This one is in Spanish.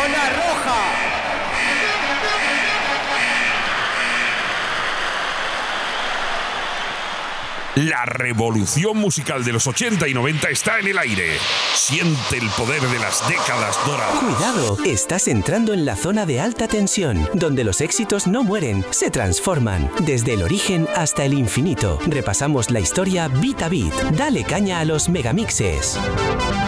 zona roja. La revolución musical de los 80 y 90 está en el aire. Siente el poder de las décadas doradas. Cuidado, estás entrando en la zona de alta tensión, donde los éxitos no mueren, se transforman. Desde el origen hasta el infinito. Repasamos la historia bit a bit. Dale caña a los megamixes.